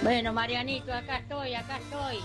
Bueno, Marianito, acá estoy, acá estoy.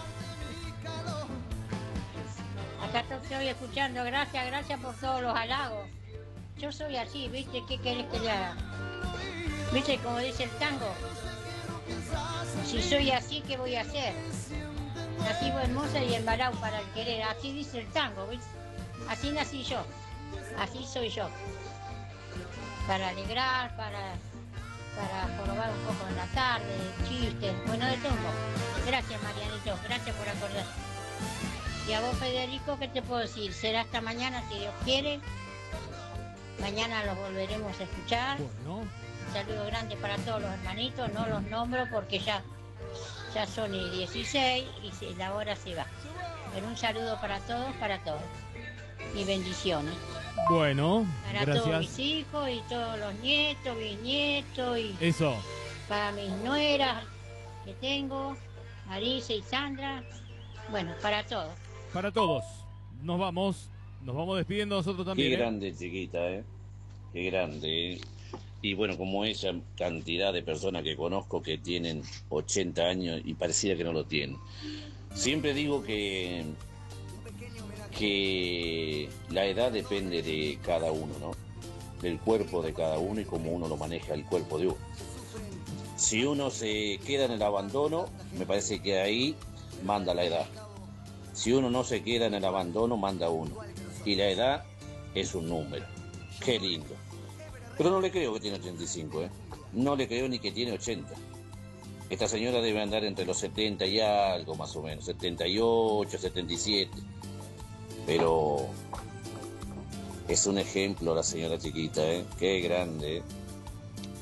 Acá estoy escuchando, gracias, gracias por todos los halagos. Yo soy así, ¿viste? ¿Qué querés que le haga? ¿Viste como dice el tango? Si soy así, ¿qué voy a hacer? Nací hermosa y embalado para el querer, así dice el tango, ¿viste? Así nací yo, así soy yo. Para alegrar, para jorobar un poco en la tarde, chistes, bueno, de todo un poco. Gracias, Marianito, gracias por acordar. Y a vos, Federico, ¿qué te puedo decir? Será hasta mañana, si Dios quiere. Mañana los volveremos a escuchar. Bueno. Un saludo grande para todos los hermanitos, no los nombro porque ya son y 16 y la hora se va. Pero un saludo para todos, y bendiciones. Bueno, para gracias. Todos mis hijos y todos los nietos, bisnietos y Eso. para mis nueras que tengo, Alicia y Sandra. Bueno, para todos. Para todos. Nos vamos despidiendo nosotros también. Qué grande, chiquita, qué grande, Y bueno, como esa cantidad de personas que conozco que tienen 80 años y pareciera que no lo tienen. Siempre digo que la edad depende de cada uno, ¿no? Del cuerpo de cada uno y cómo uno lo maneja el cuerpo de uno. Si uno se queda en el abandono, me parece que ahí manda la edad. Si uno no se queda en el abandono, manda uno. Y la edad es un número. Qué lindo. Pero no le creo que tiene 85, No le creo ni que tiene 80. Esta señora debe andar entre los 70 y algo más o menos, 78, 77. Pero es un ejemplo la señora chiquita, Qué grande,